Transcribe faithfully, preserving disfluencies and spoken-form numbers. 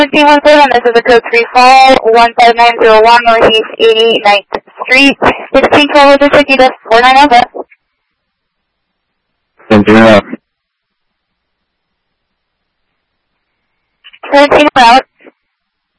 seventeen one seven, this is a code three fall, one five nine zero one Northeast eighty-ninth Street, sixteen twelve with the Chiquita, four nine Alpha. Continue up. seventeen route.